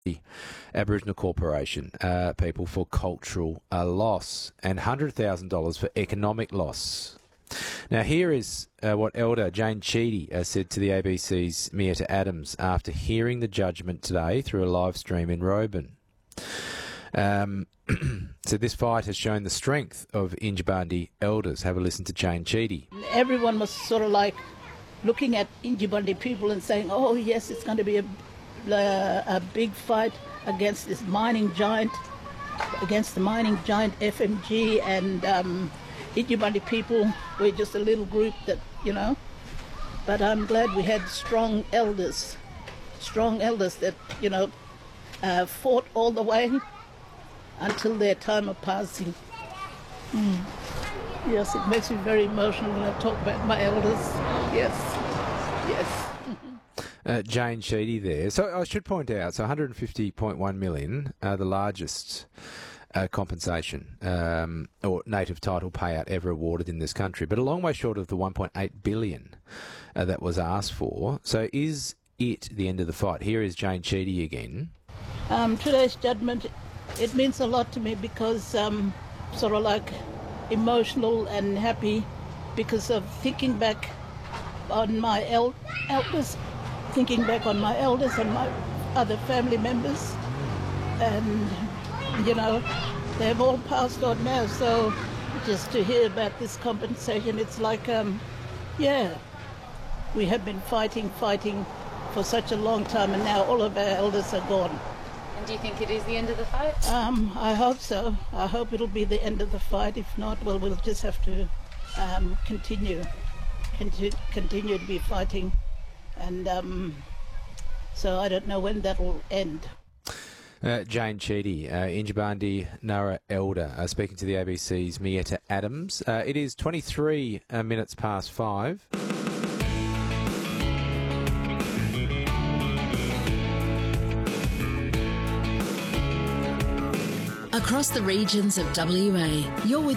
Aboriginal Corporation people for cultural loss and $100,000 for economic loss. Now, here is what Elder Jane Cheedy said to the ABC's Mietta Adams after hearing the judgment today through a live stream in Roban. So this fight has shown the strength of Yindjibarndi elders. Have a listen to Jane Cheedy. Everyone was sort of like looking at Yindjibarndi people and saying, oh, yes, it's going to be a big fight against this mining giant, against the mining giant FMG, and Yindjibarndi people were just a little group that, you know. But I'm glad we had strong elders that, you know, fought all the way until their time of passing. Yes, it makes me very emotional when I talk about my elders. Yes. Jane Cheedy there. So I should point out, so $150.1 million, the largest compensation or native title payout ever awarded in this country, but a long way short of the $1.8 billion that was asked for. So is it the end of the fight? Here is Jane Cheedy again. Today's judgment, it means a lot to me because sort of like emotional and happy because of thinking back on my elders, and my other family members, and you know, they've all passed on now, so just to hear about this compensation, it's like, we have been fighting for such a long time, and now all of our elders are gone. And do you think it is the end of the fight? I hope so. I hope it'll be the end of the fight. If not, well, we'll just have to continue to be fighting, and so I don't know when that'll end. Jane Cheedy, Yindjibarndi Nurra Elder, speaking to the ABC's Mietta Adams. It is 23 minutes past 5. Across the regions of WA, you're with